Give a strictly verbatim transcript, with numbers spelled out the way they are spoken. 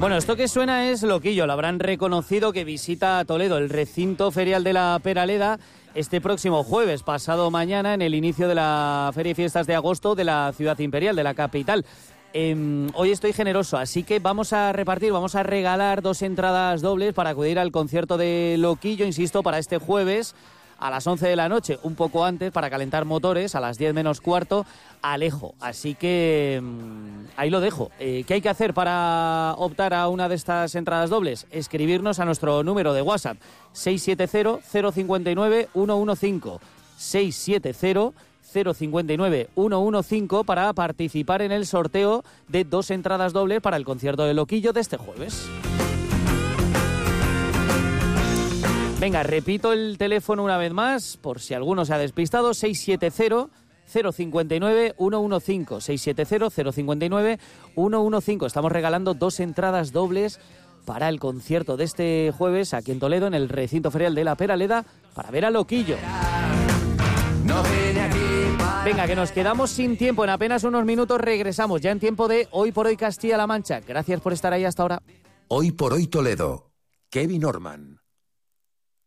Bueno, esto que suena es Loquillo, lo habrán reconocido, que visita Toledo, el recinto ferial de la Peraleda, este próximo jueves, pasado mañana, en el inicio de la Feria y Fiestas de Agosto de la ciudad imperial, de la capital. Eh, hoy estoy generoso, así que vamos a repartir, vamos a regalar dos entradas dobles para acudir al concierto de Loquillo, insisto, para este jueves a las once de la noche, un poco antes, para calentar motores, a las diez menos cuarto, Alejo. Así que mmm, ahí lo dejo. Eh, ¿Qué hay que hacer para optar a una de estas entradas dobles? Escribirnos a nuestro número de WhatsApp, seis siete cero, cero cinco nueve, uno uno cinco, seis siete cero, cero cinco nueve, uno uno cinco, para participar en el sorteo de dos entradas dobles para el concierto de Loquillo de este jueves. Venga, repito el teléfono una vez más, por si alguno se ha despistado, seis siete cero, cero cinco nueve, uno uno cinco, seis siete cero, cero cinco nueve, uno uno cinco. Estamos regalando dos entradas dobles para el concierto de este jueves aquí en Toledo, en el recinto ferial de la Peraleda, para ver a Loquillo. Venga, que nos quedamos sin tiempo, en apenas unos minutos regresamos, ya en tiempo de Hoy por Hoy Castilla-La Mancha. Gracias por estar ahí hasta ahora. Hoy por Hoy Toledo, Kevin Orman.